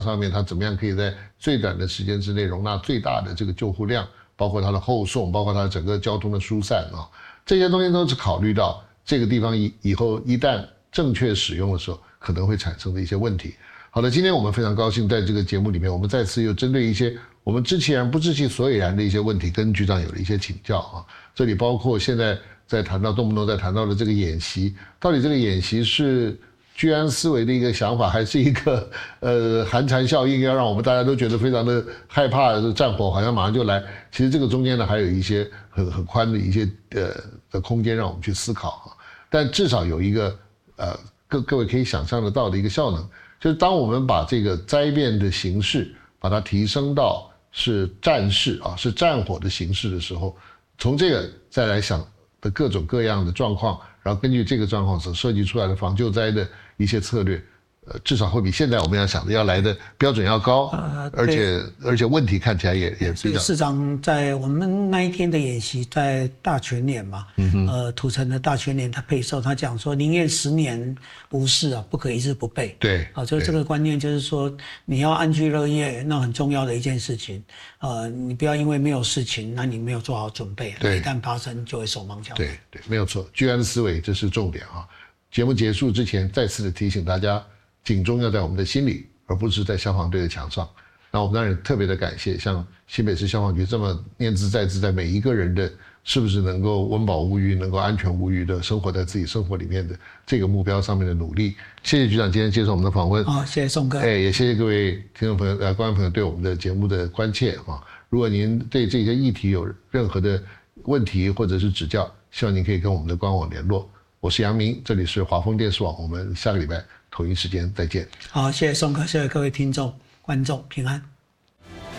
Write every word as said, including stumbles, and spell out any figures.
上面，它怎么样可以在最短的时间之内容纳最大的这个救护量，包括它的后送，包括它整个交通的疏散啊，这些东西都是考虑到这个地方以以后一旦正确使用的时候可能会产生的一些问题。好的，今天我们非常高兴在这个节目里面，我们再次又针对一些我们知其然不知其所以然的一些问题，跟局长有了一些请教啊。这里包括现在在谈到动不动在谈到的这个演习，到底这个演习是居安思危的一个想法，还是一个呃寒蝉效应，要让我们大家都觉得非常的害怕，战火好像马上就来。其实这个中间呢，还有一些很很宽的一些呃的空间让我们去思考啊。但至少有一个呃各各位可以想象得到的一个效能。就是当我们把这个灾变的形式把它提升到是战事啊，是战火的形式的时候，从这个再来想的各种各样的状况，然后根据这个状况所设计出来的防救灾的一些策略，呃，至少会比现在我们要想的要来的标准要高，呃、而且而且问题看起来也也比较。 市长在我们那一天的演习，在大全联嘛，嗯、呃，土城的大全联他配售，他讲说宁愿十年无事啊，不可一日不备。 对， 啊，就是这个观念，就是说你要安居乐业，那很重要的一件事情。呃，你不要因为没有事情，那你没有做好准备，一旦发生就会手忙脚乱。 对对，没有错，居安思危这是重点啊。节目结束之前，再次的提醒大家。警钟要在我们的心里，而不是在消防队的墙上。那我们当然特别的感谢，像新北市消防局这么念兹在兹，在每一个人的是不是能够温饱无虞、能够安全无虞的生活在自己生活里面的这个目标上面的努力。谢谢局长今天接受我们的访问。 好、哦，谢谢宋哥。 哎，也谢谢各位听众朋友、呃观众朋友对我们的节目的关切啊。如果您对这些议题有任何的问题或者是指教，希望您可以跟我们的官网联络。我是杨明，这里是华丰电视网，我们下个礼拜同一时间再见。 好，谢谢宋哥，谢谢各位听众、观众，平安。